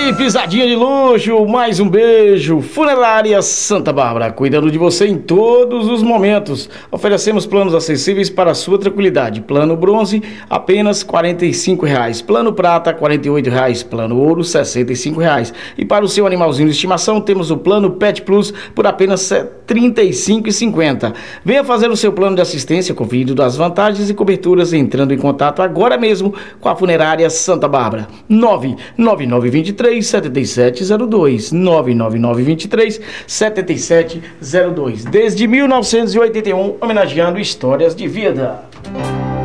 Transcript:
aí, pisadinha de luxo, mais um beijo. Funerária Santa Bárbara, cuidando de você em todos os momentos. Oferecemos planos acessíveis para a sua tranquilidade. Plano bronze, apenas R$ 45,00. Plano prata, R$ 48,00. Plano ouro, R$ 65,00. E para o seu animalzinho de estimação, temos o plano Pet Plus por apenas R$ 35,50. Venha fazer o seu plano de assistência, conferindo das vantagens e coberturas, entrando em contato agora mesmo com a Funerária Santa Bárbara. 99923-7702. 99923-7702. Desde 1981, homenageando histórias de vida.